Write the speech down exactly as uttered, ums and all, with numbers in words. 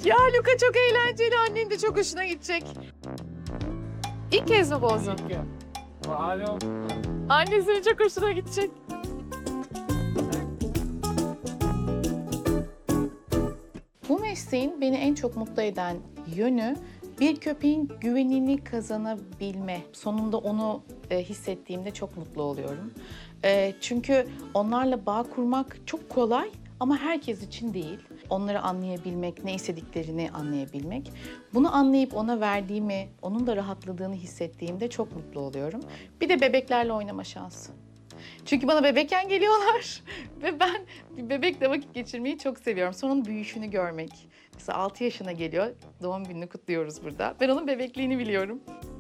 Ya Luka çok eğlenceli. Annen de çok hoşuna gidecek. İlk kez mi bozdun? Alo. Annesinin çok hoşuna gidecek. Bu mesleğin beni en çok mutlu eden yönü bir köpeğin güvenini kazanabilme. Sonunda onu e, hissettiğimde çok mutlu oluyorum. E, çünkü onlarla bağ kurmak çok kolay ama herkes için değil. Onları anlayabilmek, ne istediklerini anlayabilmek. Bunu anlayıp ona verdiğimi, onun da rahatladığını hissettiğimde çok mutlu oluyorum. Bir de bebeklerle oynama şansı. Çünkü bana bebekken geliyorlar ve ben bir bebekle vakit geçirmeyi çok seviyorum. Sonra onun büyüyüşünü görmek. Mesela altı yaşına geliyor, doğum gününü kutluyoruz burada. Ben onun bebekliğini biliyorum.